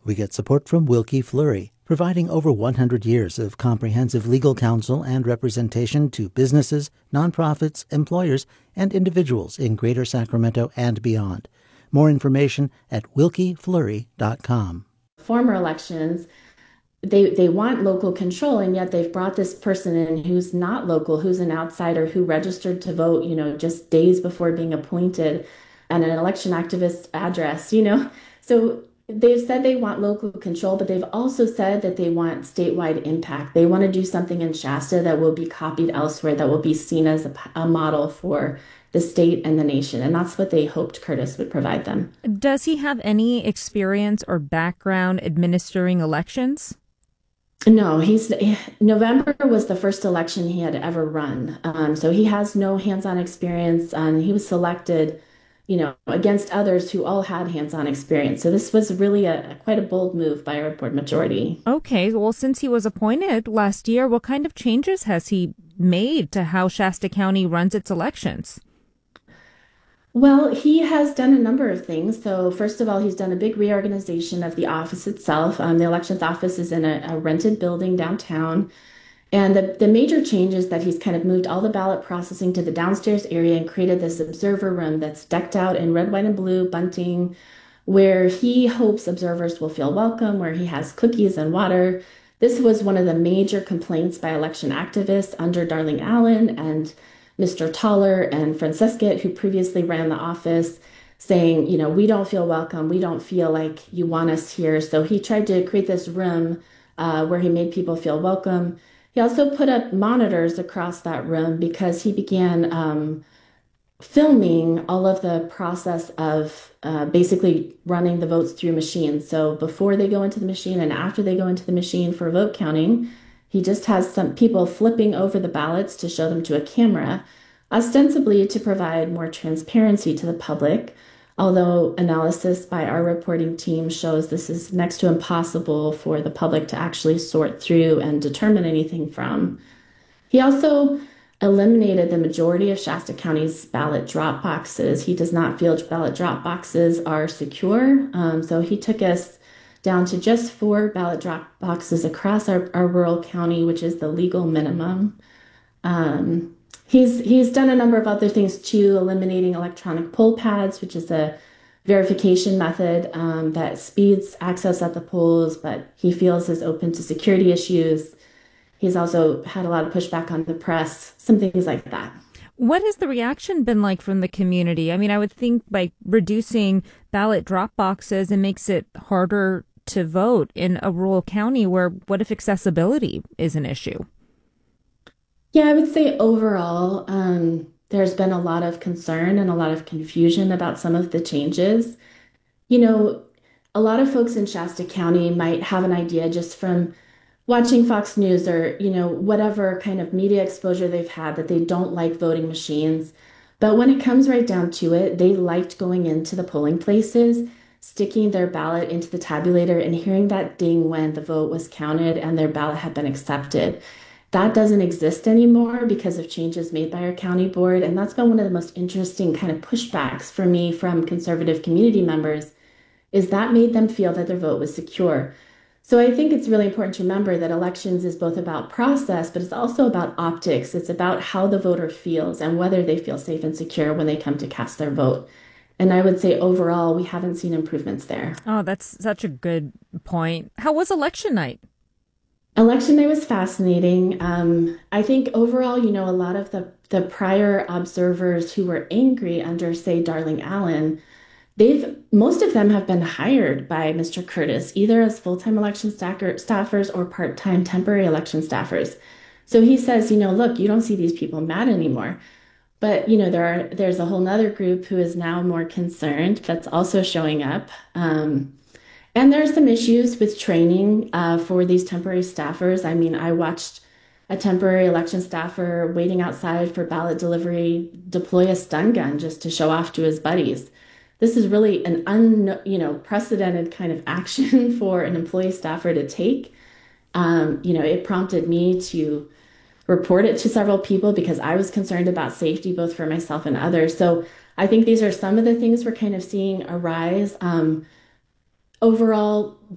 We get support from Wilkie Fleury, providing over 100 years of comprehensive legal counsel and representation to businesses, nonprofits, employers, and individuals in Greater Sacramento and beyond. More information at wilkiefleury.com. Former elections, they want local control, and yet they've brought this person in who's not local, who's an outsider, who registered to vote, just days before being appointed, and an election activist address. So they've said they want local control, but they've also said that they want statewide impact. They want to do something in Shasta that will be copied elsewhere, that will be seen as a model for the state and the nation. And that's what they hoped Curtis would provide them. Does he have any experience or background administering elections? No, November was the first election he had ever run. So he has no hands-on experience. He was selected against others who all had hands-on experience. So this was really quite a bold move by our board majority. Okay, well, since he was appointed last year, what kind of changes has he made to how Shasta County runs its elections? Well, he has done a number of things. So first of all, he's done a big reorganization of the office itself. The elections office is in a rented building downtown. And the major change is that he's kind of moved all the ballot processing to the downstairs area and created this observer room that's decked out in red, white, and blue bunting, where he hopes observers will feel welcome, where he has cookies and water. This was one of the major complaints by election activists under Darling Allen and Mr. Toller and Francescate, who previously ran the office, saying, we don't feel welcome. We don't feel like you want us here. So he tried to create this room where he made people feel welcome. He also put up monitors across that room because he began filming all of the process of basically running the votes through machines. So before they go into the machine and after they go into the machine for vote counting, he just has some people flipping over the ballots to show them to a camera, ostensibly to provide more transparency to the public, although analysis by our reporting team shows this is next to impossible for the public to actually sort through and determine anything from. He also eliminated the majority of Shasta County's ballot drop boxes. He does not feel ballot drop boxes are secure, so he took us down to just 4 ballot drop boxes across our rural county, which is the legal minimum. He's done a number of other things too, eliminating electronic poll pads, which is a verification method that speeds access at the polls, but he feels is open to security issues. He's also had a lot of pushback on the press, some things like that. What has the reaction been like from the community? I mean, I would think by reducing ballot drop boxes, it makes it harder to vote in a rural county where what if accessibility is an issue? Yeah, I would say overall, there's been a lot of concern and a lot of confusion about some of the changes. A lot of folks in Shasta County might have an idea just from watching Fox News or, whatever kind of media exposure they've had that they don't like voting machines. But when it comes right down to it, they liked going into the polling places, sticking their ballot into the tabulator and hearing that ding when the vote was counted and their ballot had been accepted. That doesn't exist anymore because of changes made by our county board. And that's been one of the most interesting kind of pushbacks for me from conservative community members, is that made them feel that their vote was secure. So I think it's really important to remember that elections is both about process, but it's also about optics. It's about how the voter feels and whether they feel safe and secure when they come to cast their vote. And I would say overall, we haven't seen improvements there. Oh, that's such a good point. How was election night? Election day was fascinating. I think overall, a lot of the prior observers who were angry under, say, Darling Allen, most of them have been hired by Mr. Curtis, either as full-time election staffers or part-time temporary election staffers. So he says, look, you don't see these people mad anymore. But, there's a whole nother group who is now more concerned that's also showing up. And there are some issues with training for these temporary staffers. I mean, I watched a temporary election staffer waiting outside for ballot delivery deploy a stun gun just to show off to his buddies. This is really an unprecedented kind of action for an employee staffer to take. It prompted me to report it to several people because I was concerned about safety, both for myself and others. So I think these are some of the things we're kind of seeing arise. Overall,